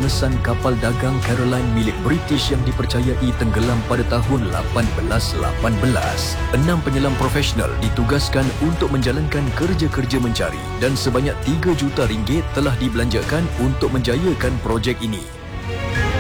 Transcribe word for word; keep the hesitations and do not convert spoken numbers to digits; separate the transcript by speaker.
Speaker 1: pemesan kapal dagang Caroline milik British yang dipercayai tenggelam pada tahun lapan belas lapan belas. Enam penyelam profesional ditugaskan untuk menjalankan kerja-kerja mencari dan sebanyak tiga juta ringgit telah dibelanjakan untuk menjayakan projek ini.